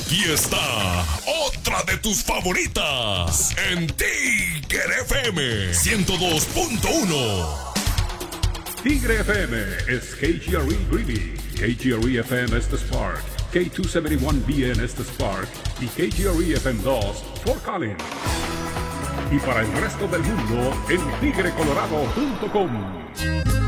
Aquí está otra de tus favoritas en Tigre FM 102.1. Tigre FM es KGRE Greeley, KGRE FM es The Spark, K271BN es The Spark y KGRE FM 2 Fort Collins. Y para el resto del mundo en tigrecolorado.com.